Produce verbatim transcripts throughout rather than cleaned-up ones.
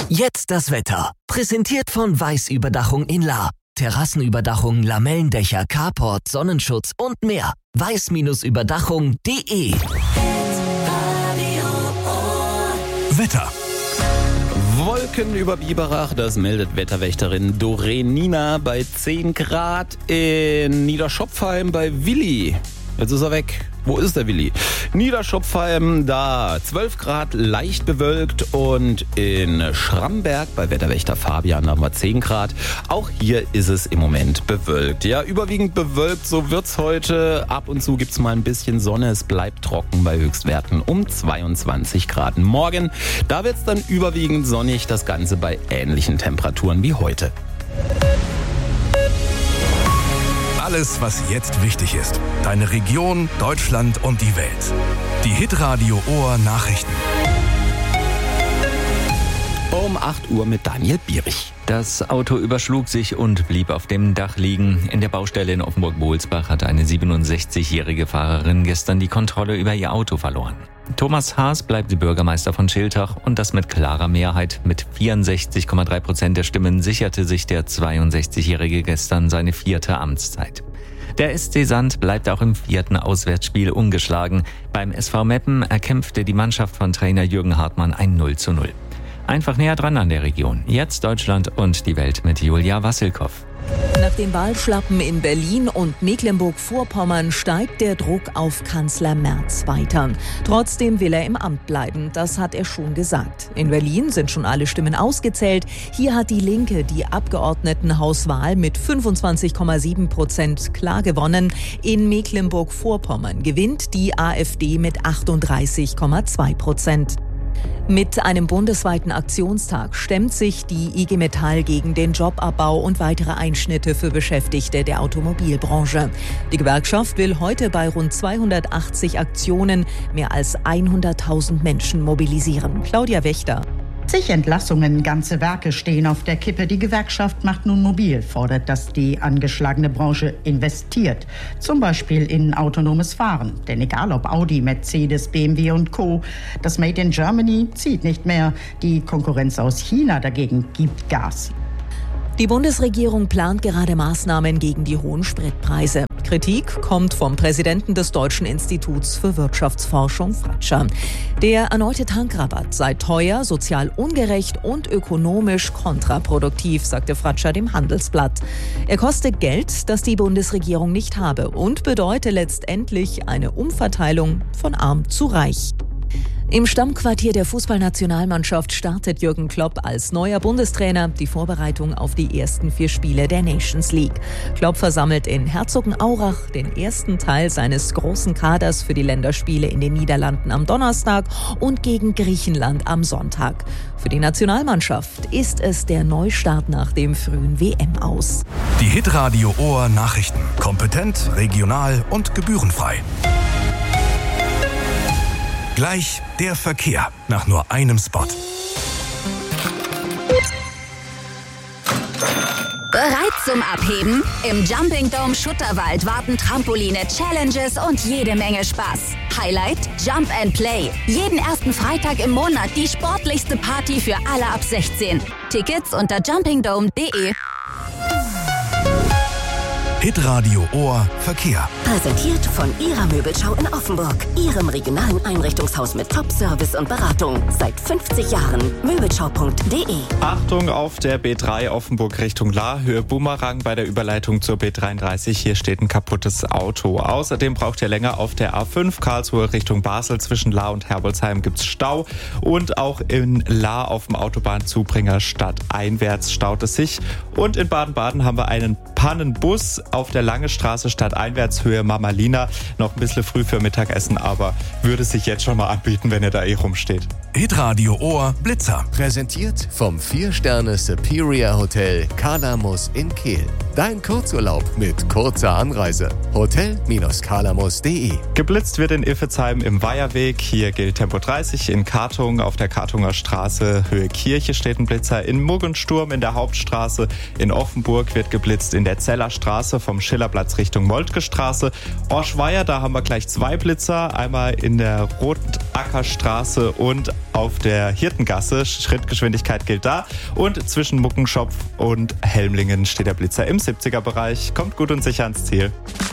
Jetzt das Wetter. Präsentiert von Weiß-Überdachung in Lahr. Terrassenüberdachung, Lamellendächer, Carport, Sonnenschutz und mehr. weiß Überdachung punkt de. Wetter. Wolken über Biberach, das meldet Wetterwächterin Doreen Nina bei zehn Grad in Niederschopfheim bei Willi. Jetzt ist er weg. Wo ist der Willi? Niederschopfheim, da zwölf Grad, leicht bewölkt, und in Schramberg bei Wetterwächter Fabian haben wir zehn Grad. Auch hier ist es im Moment bewölkt. Ja, überwiegend bewölkt, so wird's heute. Ab und zu gibt's mal ein bisschen Sonne. Es bleibt trocken bei Höchstwerten um zweiundzwanzig Grad. Morgen, da wird's dann überwiegend sonnig, das Ganze bei ähnlichen Temperaturen wie heute. Alles, was jetzt wichtig ist. Deine Region, Deutschland und die Welt. Die Hitradio Ohr Nachrichten. Um acht Uhr mit Daniel Bierich. Das Auto überschlug sich und blieb auf dem Dach liegen. In der Baustelle in Offenburg-Bohlsbach hatte eine siebenundsechzigjährige Fahrerin gestern die Kontrolle über ihr Auto verloren. Thomas Haas bleibt Bürgermeister von Schiltach, und das mit klarer Mehrheit. Mit vierundsechzig Komma drei Prozent der Stimmen sicherte sich der zweiundsechzigjährige gestern seine vierte Amtszeit. Der S C Sand bleibt auch im vierten Auswärtsspiel ungeschlagen. Beim S V Meppen erkämpfte die Mannschaft von Trainer Jürgen Hartmann ein null zu null. Einfach näher dran an der Region. Jetzt Deutschland und die Welt mit Julia Wassilkow. Nach den Wahlschlappen in Berlin und Mecklenburg-Vorpommern steigt der Druck auf Kanzler Merz weiter. Trotzdem will er im Amt bleiben, das hat er schon gesagt. In Berlin sind schon alle Stimmen ausgezählt. Hier hat die Linke die Abgeordnetenhauswahl mit fünfundzwanzig Komma sieben Prozent klar gewonnen. In Mecklenburg-Vorpommern gewinnt die AfD mit achtunddreißig Komma zwei Prozent. Mit einem bundesweiten Aktionstag stemmt sich die I G Metall gegen den Jobabbau und weitere Einschnitte für Beschäftigte der Automobilbranche. Die Gewerkschaft will heute bei rund zweihundertachtzig Aktionen mehr als hunderttausend Menschen mobilisieren. Claudia Wächter. Zig Entlassungen, ganze Werke stehen auf der Kippe. Die Gewerkschaft macht nun mobil, fordert, dass die angeschlagene Branche investiert. Zum Beispiel in autonomes Fahren. Denn egal ob Audi, Mercedes, B M W und Co., das Made in Germany zieht nicht mehr. Die Konkurrenz aus China dagegen gibt Gas. Die Bundesregierung plant gerade Maßnahmen gegen die hohen Spritpreise. Kritik kommt vom Präsidenten des Deutschen Instituts für Wirtschaftsforschung, Fratscher. Der erneute Tankrabatt sei teuer, sozial ungerecht und ökonomisch kontraproduktiv, sagte Fratscher dem Handelsblatt. Er koste Geld, das die Bundesregierung nicht habe, und bedeute letztendlich eine Umverteilung von arm zu reich. Im Stammquartier der Fußballnationalmannschaft startet Jürgen Klopp als neuer Bundestrainer die Vorbereitung auf die ersten vier Spiele der Nations League. Klopp versammelt in Herzogenaurach den ersten Teil seines großen Kaders für die Länderspiele in den Niederlanden am Donnerstag und gegen Griechenland am Sonntag. Für die Nationalmannschaft ist es der Neustart nach dem frühen W M-Aus. Die Hitradio Ohr Nachrichten. Kompetent, regional und gebührenfrei. Gleich der Verkehr nach nur einem Spot. Bereit zum Abheben? Im Jumping Dome Schutterwald warten Trampoline, Challenges und jede Menge Spaß. Highlight? Jump and Play. Jeden ersten Freitag im Monat die sportlichste Party für alle ab sechzehn. Tickets unter jumping dome punkt de. Hitradio Ohr Verkehr. Präsentiert von Ihrer Möbelschau in Offenburg. Ihrem regionalen Einrichtungshaus mit Top-Service und Beratung. Seit fünfzig Jahren. möbelschau punkt de. Achtung auf der B drei Offenburg Richtung Lahr. Höhe Bumerang bei der Überleitung zur B dreiunddreißig. Hier steht ein kaputtes Auto. Außerdem braucht ihr länger auf der A fünf Karlsruhe Richtung Basel. Zwischen Lahr und Herbolzheim gibt's Stau. Und auch in Lahr auf dem Autobahnzubringer stadteinwärts staut es sich. Und in Baden-Baden haben wir einen Pannenbus auf der Lange Straße stadteinwärts Höhe Mamalina. Noch ein bisschen früh für Mittagessen, aber würde sich jetzt schon mal anbieten, wenn ihr da eh rumsteht. Hitradio Ohr Blitzer. Präsentiert vom vier Sterne Superior Hotel Kalamus in Kehl. Dein Kurzurlaub mit kurzer Anreise. hotel kalamus punkt de. Geblitzt wird in Iffezheim im Weiherweg. Hier gilt Tempo dreißig. In Kartung auf der Kartunger Straße Höhe Kirche steht ein Blitzer. In Muggensturm in der Hauptstraße in Offenburg wird geblitzt in der Zellerstraße vom Schillerplatz Richtung Moltke Straße. Orschweier, da haben wir gleich zwei Blitzer. Einmal in der Rotackerstraße und auf der Hirtengasse. Schrittgeschwindigkeit gilt da. Und zwischen Muckenschopf und Helmlingen steht der Blitzer im siebziger-Bereich. Kommt gut und sicher ans Ziel.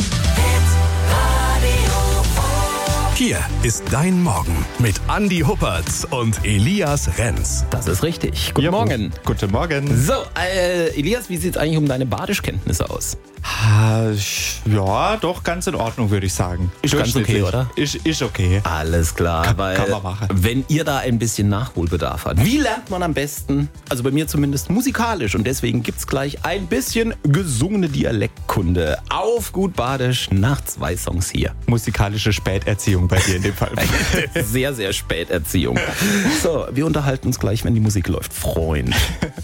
Hier ist dein Morgen mit Andi Huppertz und Elias Renz. Das ist richtig. Guten Ja, Morgen. Guten Morgen. So, äh, Elias, wie sieht's eigentlich um deine Badischkenntnisse aus? Ja, doch ganz in Ordnung, würde ich sagen. Ist ganz okay, oder? Ist, ist okay. Alles klar, Kann- weil kann man machen. wenn ihr da ein bisschen Nachholbedarf habt, wie lernt man am besten? Also bei mir zumindest musikalisch und deswegen gibt's gleich ein bisschen gesungene Dialektkunde auf gut Badisch nach zwei Songs hier. Musikalische Späterziehung bei dir in dem Fall. Sehr, sehr spät Erziehung. So, wir unterhalten uns gleich, wenn die Musik läuft. Freund.